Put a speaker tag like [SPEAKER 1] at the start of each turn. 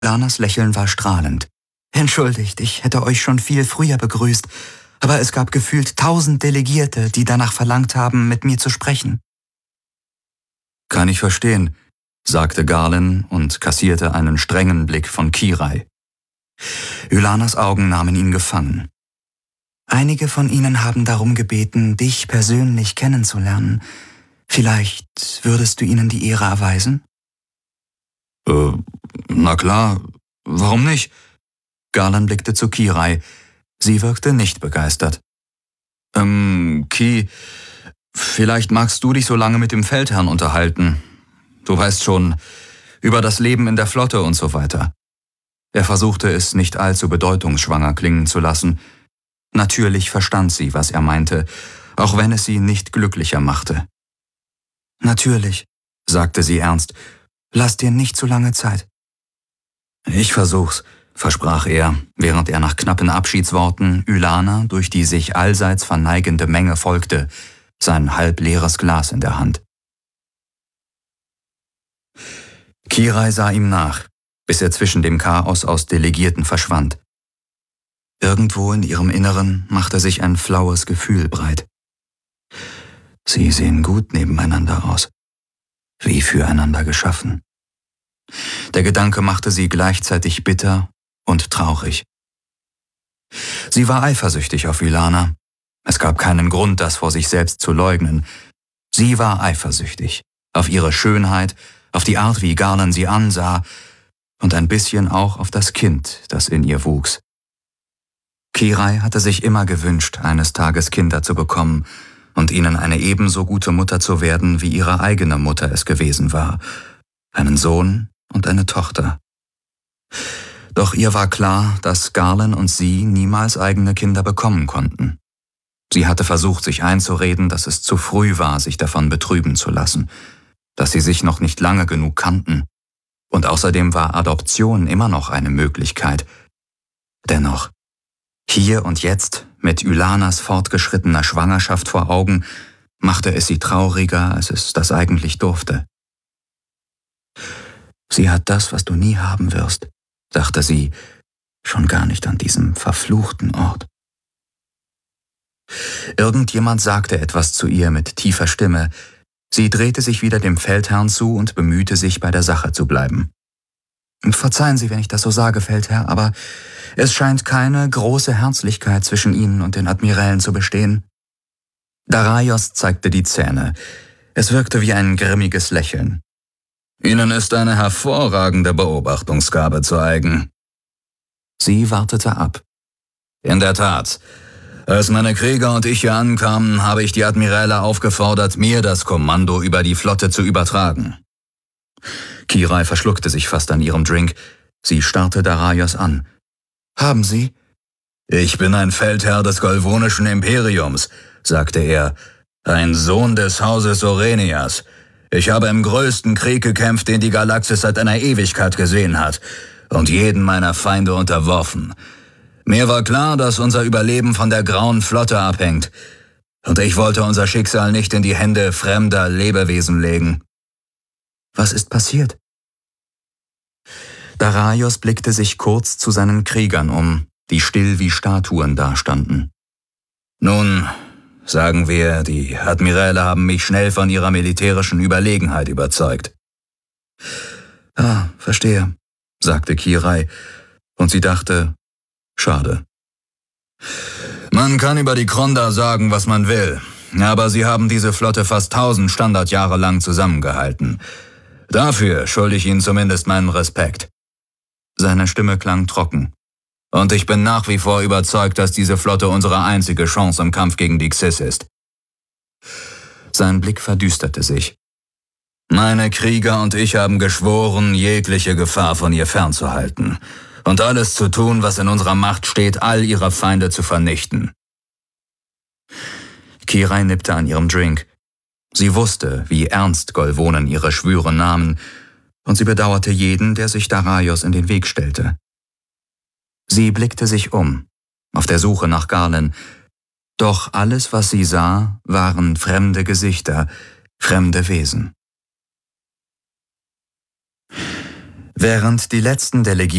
[SPEAKER 1] Lanas Lächeln war strahlend. »Entschuldigt, ich hätte euch schon viel früher begrüßt, aber es gab gefühlt 1000 Delegierte, die danach verlangt haben, mit mir zu sprechen.«
[SPEAKER 2] »Kann ich verstehen«, sagte Garland und kassierte einen strengen Blick von Kirai.
[SPEAKER 1] Ylanas Augen nahmen ihn gefangen. »Einige von ihnen haben darum gebeten, dich persönlich kennenzulernen. Vielleicht würdest du ihnen die Ehre erweisen?«
[SPEAKER 2] Na klar, warum nicht?«
[SPEAKER 1] Garland blickte zu Kirai. Sie wirkte nicht begeistert.
[SPEAKER 2] Ki, vielleicht magst du dich so lange mit dem Feldherrn unterhalten. Du weißt schon, über das Leben in der Flotte und so weiter.« Er versuchte es nicht allzu bedeutungsschwanger klingen zu lassen. Natürlich verstand sie, was er meinte, auch wenn es sie nicht glücklicher machte.
[SPEAKER 1] »Natürlich«, sagte sie ernst, »lass dir nicht zu lange Zeit.«
[SPEAKER 2] »Ich versuch's«, versprach er, während er nach knappen Abschiedsworten Ylana durch die sich allseits verneigende Menge folgte, sein halbleeres Glas in der Hand. Kirai sah ihm nach, bis er zwischen dem Chaos aus Delegierten verschwand. Irgendwo in ihrem Inneren machte sich ein flaues Gefühl breit. Sie sehen gut nebeneinander aus, wie füreinander geschaffen. Der Gedanke machte sie gleichzeitig bitter und traurig. Sie war eifersüchtig auf Ylana. Es gab keinen Grund, das vor sich selbst zu leugnen. Sie war eifersüchtig auf ihre Schönheit, auf die Art, wie Garland sie ansah und ein bisschen auch auf das Kind, das in ihr wuchs. Kirai hatte sich immer gewünscht, eines Tages Kinder zu bekommen und ihnen eine ebenso gute Mutter zu werden, wie ihre eigene Mutter es gewesen war. Einen Sohn und eine Tochter. Doch ihr war klar, dass Garland und sie niemals eigene Kinder bekommen konnten. Sie hatte versucht, sich einzureden, dass es zu früh war, sich davon betrüben zu lassen, dass sie sich noch nicht lange genug kannten. Und außerdem war Adoption immer noch eine Möglichkeit. Dennoch, hier und jetzt, mit Ylanas fortgeschrittener Schwangerschaft vor Augen, machte es sie trauriger, als es das eigentlich durfte. »Sie hat das, was du nie haben wirst«, dachte sie, »schon gar nicht an diesem verfluchten Ort.« Irgendjemand sagte etwas zu ihr mit tiefer Stimme. Sie drehte sich wieder dem Feldherrn zu und bemühte sich, bei der Sache zu bleiben. »Verzeihen Sie, wenn ich das so sage, Feldherr, aber es scheint keine große Herzlichkeit zwischen Ihnen und den Admirälen zu bestehen.« Daraios zeigte die Zähne. Es wirkte wie ein grimmiges Lächeln. »Ihnen ist eine hervorragende Beobachtungsgabe zu eigen.« Sie wartete ab. »In der Tat. Als meine Krieger und ich hier ankamen, habe ich die Admiräle aufgefordert, mir das Kommando über die Flotte zu übertragen.« Kirai verschluckte sich fast an ihrem Drink. Sie starrte Daraios an. »Haben Sie?« »Ich bin ein Feldherr des Golvonischen Imperiums«, sagte er, »ein Sohn des Hauses Orenias. Ich habe im größten Krieg gekämpft, den die Galaxis seit einer Ewigkeit gesehen hat, und jeden meiner Feinde unterworfen. Mir war klar, dass unser Überleben von der Grauen Flotte abhängt, und ich wollte unser Schicksal nicht in die Hände fremder Lebewesen legen.« »Was ist passiert?« Daraios blickte sich kurz zu seinen Kriegern um, die still wie Statuen dastanden. »Nun, sagen wir, die Admiräle haben mich schnell von ihrer militärischen Überlegenheit überzeugt.« »Ah, verstehe«, sagte Kirai, und sie dachte, »schade.« »Man kann über die Kronda sagen, was man will, aber sie haben diese Flotte fast 1000 Standardjahre lang zusammengehalten. Dafür schulde ich ihnen zumindest meinen Respekt.« Seine Stimme klang trocken. »Und ich bin nach wie vor überzeugt, dass diese Flotte unsere einzige Chance im Kampf gegen die Xyz ist.« Sein Blick verdüsterte sich. »Meine Krieger und ich haben geschworen, jegliche Gefahr von ihr fernzuhalten und alles zu tun, was in unserer Macht steht, all ihre Feinde zu vernichten.« Kirai nippte an ihrem Drink. Sie wusste, wie ernst Golvonen ihre Schwüre nahmen, und sie bedauerte jeden, der sich Daraios in den Weg stellte. Sie blickte sich um, auf der Suche nach Garland, doch alles, was sie sah, waren fremde Gesichter, fremde Wesen. Während die letzten Delegierten